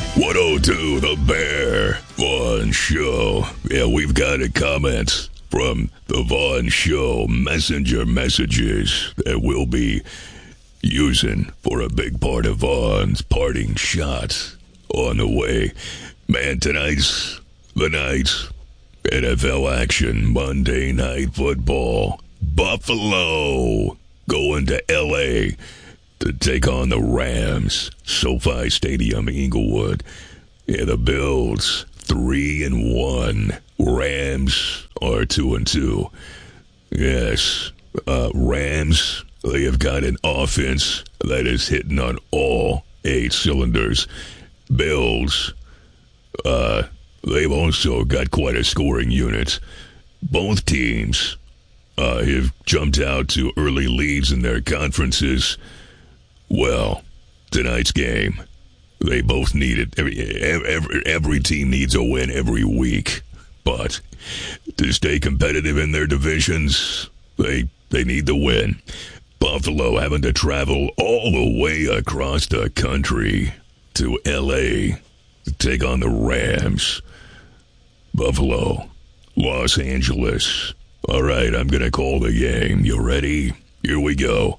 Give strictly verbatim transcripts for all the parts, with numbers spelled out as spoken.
one oh two The Bear Vaughn Show. Yeah, we've got a comment from the Vaughn Show messenger messages that we'll be using for a big part of Vaughn's parting shot on the way. Man, tonight's the night. N F L action, Monday Night Football. Buffalo going to L A to take on the Rams. SoFi Stadium, Inglewood. Yeah, the Bills, three and one. Rams are two and two. Yes, uh, Rams, they have got an offense that is hitting on all eight cylinders. Bills, uh, they've also got quite a scoring unit. Both teams uh, have jumped out to early leads in their conferences. Well, tonight's game, they both need it. Every, every, every team needs a win every week. But to stay competitive in their divisions, they they need the win. Buffalo having to travel all the way across the country to L A to take on the Rams. Buffalo, Los Angeles. All right, I'm going to call the game. You ready? Here we go.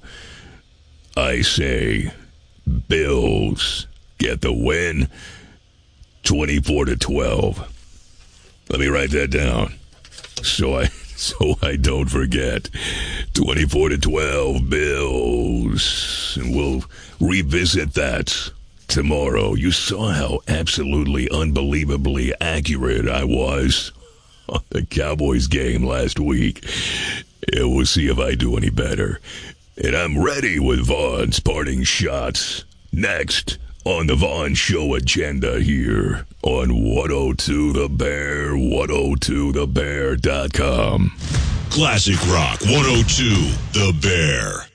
I say Bills get the win twenty-four to twelve. Let me write that down so I so I don't forget. twenty-four to twelve Bills. And we'll revisit that tomorrow. You saw how absolutely unbelievably accurate I was on the Cowboys game last week. Yeah, we'll see if I do any better. And I'm ready with Vaughn's parting shots next on the Vaughn Show agenda here on one oh two The Bear, one oh two the bear dot com. Classic Rock one oh two The Bear.